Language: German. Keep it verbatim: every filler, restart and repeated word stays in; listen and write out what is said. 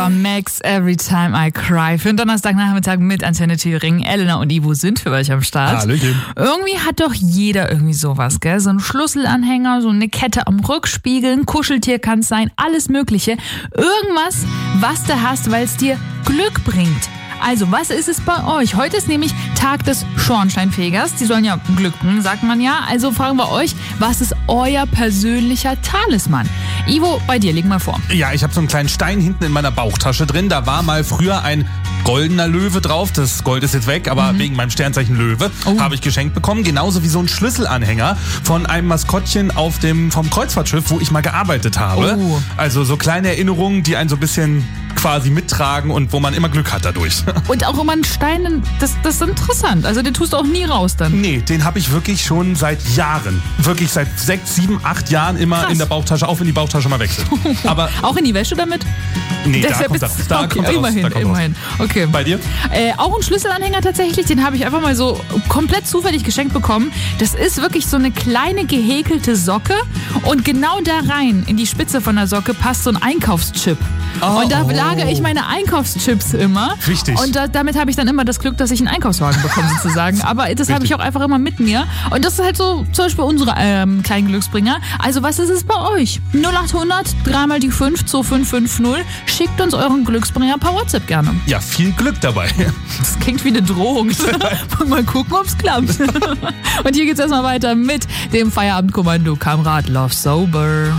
Max, Every Time I Cry. Für den Donnerstagnachmittag mit Antenne Thüringen. Elena und Ivo sind für euch am Start. Hallöchen. Irgendwie hat doch jeder irgendwie sowas, gell? So ein Schlüsselanhänger, so eine Kette am Rückspiegel, ein Kuscheltier kann es sein, alles Mögliche. Irgendwas, was du hast, weil es dir Glück bringt. Also, was ist es bei euch? Heute ist nämlich Tag des Schornsteinfegers. Die sollen ja Glück bringen, sagt man ja. Also fragen wir euch, was ist euer persönlicher Talisman? Ivo, bei dir, leg mal vor. Ja, ich habe so einen kleinen Stein hinten in meiner Bauchtasche drin. Da war mal früher ein goldener Löwe drauf. Das Gold ist jetzt weg, aber mhm. wegen meinem Sternzeichen Löwe oh. habe ich geschenkt bekommen. Genauso wie so ein Schlüsselanhänger von einem Maskottchen auf dem, vom Kreuzfahrtschiff, wo ich mal gearbeitet habe. Oh. Also so kleine Erinnerungen, die einen so ein bisschen quasi mittragen und wo man immer Glück hat dadurch. Und auch immer einen Stein, das, das ist interessant. Also den tust du auch nie raus dann. Nee, den habe ich wirklich schon seit Jahren. Wirklich seit sechs, sieben, acht Jahren immer Krass. in der Bauchtasche, auch wenn die Bauchtasche mal wechselt. Aber auch in die Wäsche damit? Nee, da kommt das, da okay, kommt das immerhin, raus, da kommt immerhin. Raus. Okay. Bei dir? Äh, auch ein Schlüsselanhänger tatsächlich, den habe ich einfach mal so komplett zufällig geschenkt bekommen. Das ist wirklich so eine kleine gehäkelte Socke und genau da rein, in die Spitze von der Socke, passt so ein Einkaufschip. Oh, und da lagere ich meine Einkaufschips immer. Richtig. Und da, damit habe ich dann immer das Glück, dass ich einen Einkaufswagen bekomme sozusagen. Aber das habe ich auch einfach immer mit mir. Und das ist halt so zum Beispiel unsere ähm, kleinen Glücksbringer. Also was ist es bei euch? null acht hundert, dreimal die fünf, zwei fünf fünf null. Schickt uns euren Glücksbringer per WhatsApp gerne. Ja, viel Glück dabei. Das klingt wie eine Drohung. Mal gucken, ob es klappt. Und hier geht's erstmal weiter mit dem Feierabendkommando Kamrad Love Sober.